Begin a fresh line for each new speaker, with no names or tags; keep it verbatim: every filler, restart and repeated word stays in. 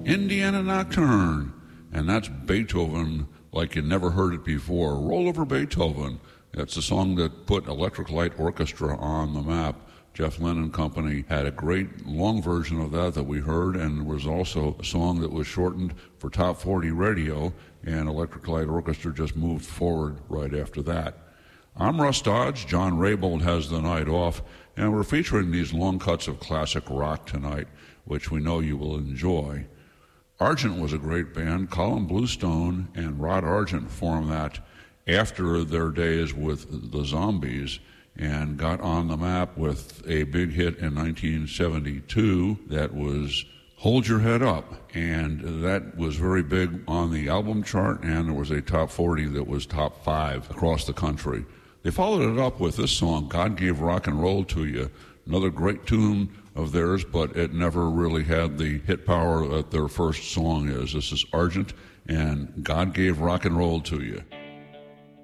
Indiana Nocturne, and that's Beethoven like you never heard it before. Roll Over Beethoven. That's the song that put Electric Light Orchestra on the map. Jeff Lynne and Company had a great long version of that that we heard, and there was also a song that was shortened for Top forty radio, and Electric Light Orchestra just moved forward right after that. I'm Russ Dodge. John Raybould has the night off, and we're featuring these long cuts of classic rock tonight, which we know you will enjoy. Argent was a great band. Colin Bluestone and Rod Argent formed that after their days with the Zombies, and got on the map with a big hit in nineteen seventy-two that was Hold Your Head Up, and that was very big on the album chart, and there was a top forty that was top five across the country. They followed it up with this song, God Gave Rock and Roll to You, another great tune of theirs, but it never really had the hit power that their first song is. This is Argent and God Gave Rock and Roll to You.